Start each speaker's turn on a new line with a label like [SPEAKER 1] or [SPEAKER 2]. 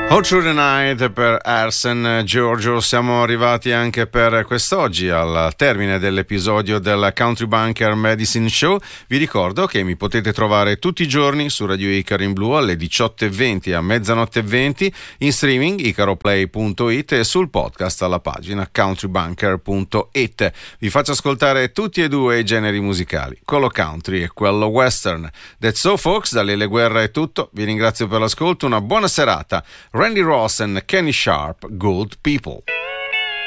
[SPEAKER 1] All Through the Night per Arsen Giorgio. Siamo arrivati anche per quest'oggi al termine dell'episodio del Country Bunker Medicine Show. Vi ricordo che mi potete trovare tutti i giorni su Radio Icaro in Blu alle 18:20 a mezzanotte 20, in streaming icaroplay.it e sul podcast alla pagina countrybunker.it. Vi faccio ascoltare tutti e due i generi musicali, quello country e quello western. That's so folks, da Lele Guerra è tutto. Vi ringrazio per l'ascolto, una buona serata. Randy Ross and Kenny Sharp, Good People.